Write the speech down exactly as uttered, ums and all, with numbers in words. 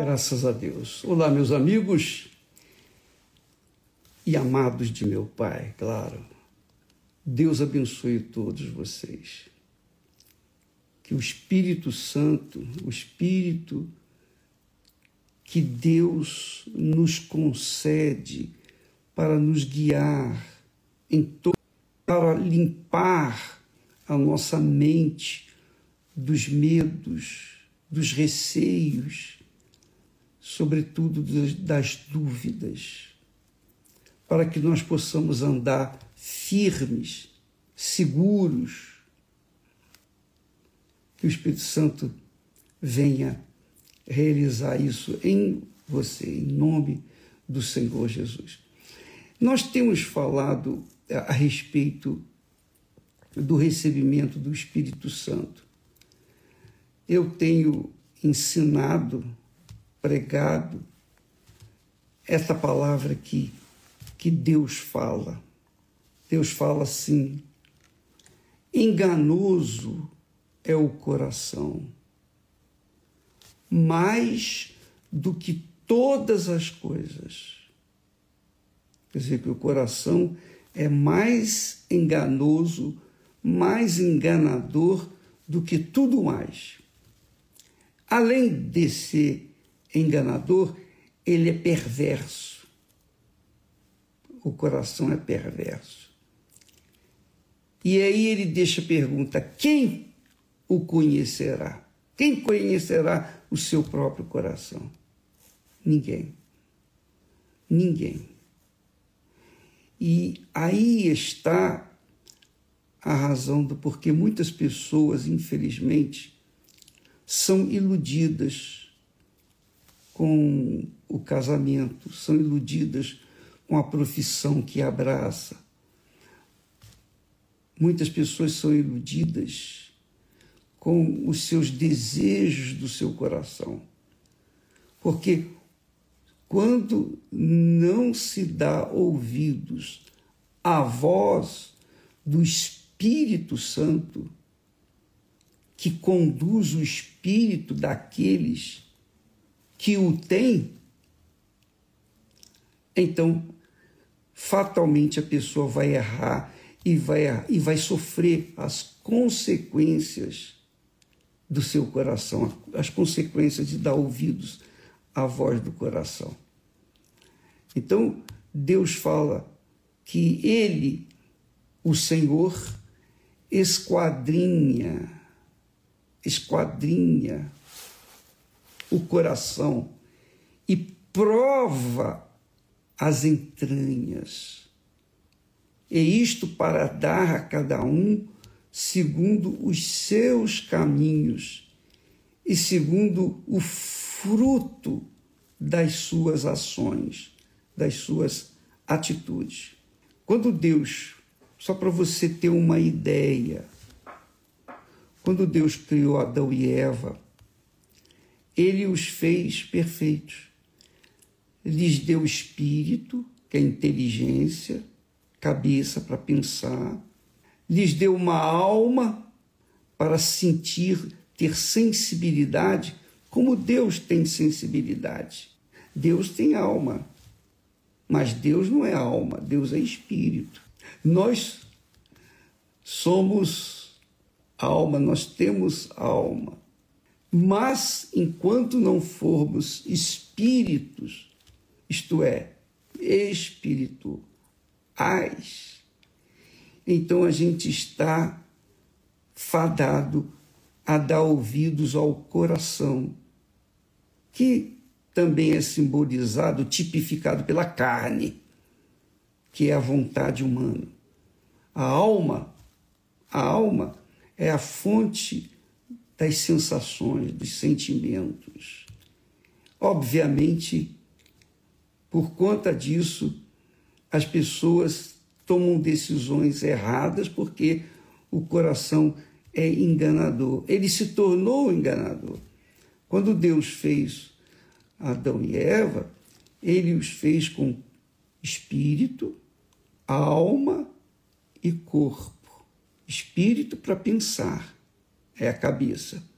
Graças a Deus. Olá, meus amigos e amados de meu Pai, claro. Deus abençoe todos vocês. Que o Espírito Santo, o Espírito que Deus nos concede para nos guiar em todo, para limpar a nossa mente dos medos, dos receios, sobretudo das dúvidas, para que nós possamos andar firmes, seguros. Que o Espírito Santo venha realizar isso em você, em nome do Senhor Jesus. Nós temos falado a respeito do recebimento do Espírito Santo. Eu tenho ensinado, pregado essa palavra aqui, que Deus fala. Deus fala assim: enganoso é o coração, mais do que todas as coisas. Quer dizer que o coração é mais enganoso, mais enganador do que tudo mais. Além de ser enganador, ele é perverso. O coração é perverso. E aí ele deixa a pergunta: quem o conhecerá? Quem conhecerá o seu próprio coração? Ninguém. Ninguém. E aí está a razão do porquê muitas pessoas, infelizmente, são iludidas com o casamento, são iludidas com a profissão que abraça. Muitas pessoas são iludidas com os seus desejos do seu coração. Porque quando não se dá ouvidos à voz do Espírito Santo, que conduz o espírito daqueles que o têm, então, fatalmente a pessoa vai errar e vai, e vai sofrer as consequências do seu coração, as consequências de dar ouvidos à voz do coração. Então, Deus fala que Ele, o Senhor, esquadrinha, esquadrinha o coração e prova as entranhas. E isto para dar a cada um segundo os seus caminhos e segundo o fruto das suas ações, das suas atitudes. Quando Deus, só para você ter uma ideia, quando Deus criou Adão e Eva, Ele os fez perfeitos. Lhes deu espírito, que é inteligência, cabeça para pensar, lhes deu uma alma para sentir, ter sensibilidade, como Deus tem sensibilidade. Deus tem alma, mas Deus não é alma, Deus é espírito. Nós somos alma, nós temos alma, mas enquanto não formos espíritos, isto é, espirituais, então a gente está fadado a dar ouvidos ao coração, que também é simbolizado, tipificado pela carne, que é a vontade humana. A alma, a alma é a fonte das sensações, dos sentimentos. Obviamente, por conta disso, as pessoas tomam decisões erradas porque o coração é enganador. Ele se tornou enganador. Quando Deus fez Adão e Eva, ele os fez com espírito, alma e corpo. Espírito para pensar, é a cabeça.